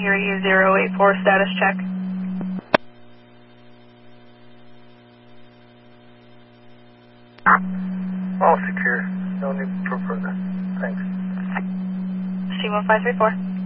13084 status check. All secure. No need for further. Thanks. C1534.